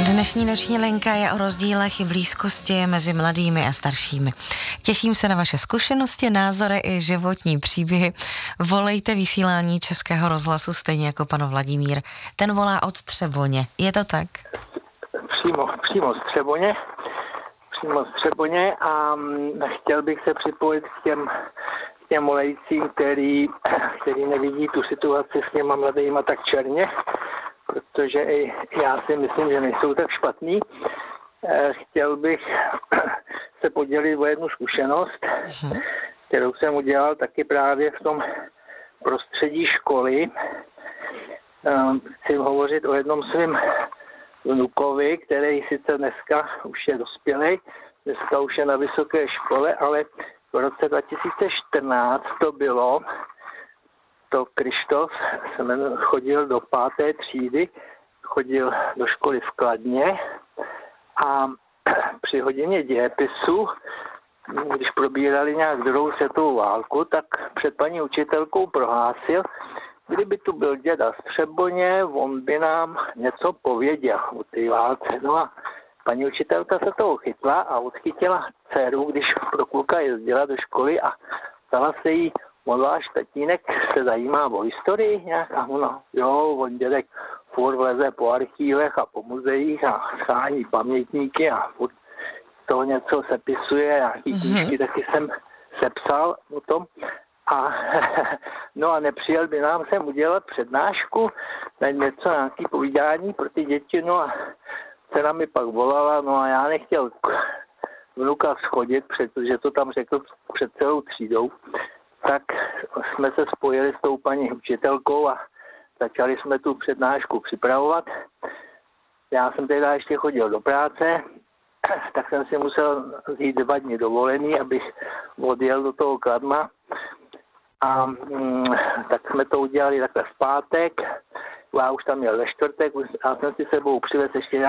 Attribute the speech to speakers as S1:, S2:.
S1: Dnešní noční linka je o rozdílech i blízkosti mezi mladými a staršími. Těším se na vaše zkušenosti, názory i životní příběhy. Volejte vysílání Českého rozhlasu stejně jako pan Vladimír. Ten volá od Třeboně. Je to tak?
S2: Přímo z Třeboně a chtěl bych se připojit k těm volajícím, který nevidí tu situaci s těma mladýma tak černě, protože i já si myslím, že nejsou tak špatný. Chtěl bych se podělit o jednu zkušenost, kterou jsem udělal taky právě v tom prostředí školy. Chci hovořit o jednom svém vnukovi, který sice dneska už je dospělý, dneska už je na vysoké škole, ale v roce 2014 to bylo, to Krištof chodil do 5. třídy, chodil do školy v Kladně a při hodině dějepisu, když probírali nějak druhou světovou válku, tak před paní učitelkou prohlásil, kdyby tu byl děda z Třeboně, on by nám něco pověděl o té válce. No a paní učitelka se toho chytla a odchytila dceru, když pro kluka jezdila do školy a ptala se jí, on váš tatínek se zajímá o historii nějak? A ona, jo, on dědek furt vleze po archívech a po muzeích a schání pamětníky a furt toho něco sepisuje, nějaký knížky taky jsem sepsal o tom. A no a nepřijel by nám sem udělat přednášku, něco, nějaký povídání pro ty děti, no a cena mi pak volala, no a já nechtěl vnuka schodit, protože to tam řekl před celou třídou, tak jsme se spojili s tou paní učitelkou a začali jsme tu přednášku připravovat. Já jsem teda ještě chodil do práce, tak jsem si musel vzít 2 dny dovolený, abych odjel do toho Kladna. A tak jsme to udělali takhle v pátek, já už tam měl ve čtvrtek, já jsem si sebou přivez ještě